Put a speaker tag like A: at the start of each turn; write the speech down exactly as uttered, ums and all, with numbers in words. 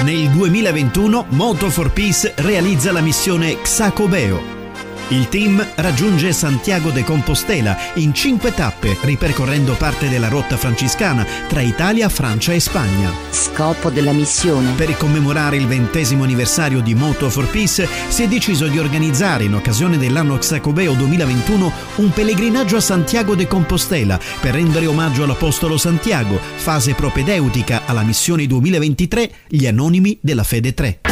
A: Nel duemilaventuno Moto for Peace realizza la missione Xacobeo. Il team raggiunge Santiago de Compostela in cinque tappe, ripercorrendo parte della rotta francescana tra Italia, Francia e Spagna.
B: Scopo della missione:
A: per commemorare il ventesimo anniversario di Moto for Peace si è deciso di organizzare, in occasione dell'anno Xacobeo duemilaventuno, un pellegrinaggio a Santiago de Compostela per rendere omaggio all'Apostolo Santiago, fase propedeutica alla missione duemilaventitré Gli Anonimi della Fede tre.